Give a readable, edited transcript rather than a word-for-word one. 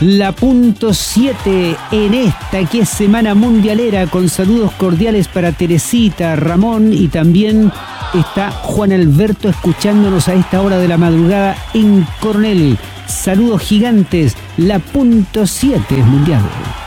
La punto 7 en esta que es semana mundialera, con saludos cordiales para Teresita, Ramón, y también está Juan Alberto escuchándonos a esta hora de la madrugada en Coronel. Saludos gigantes, la punto 7 es mundial.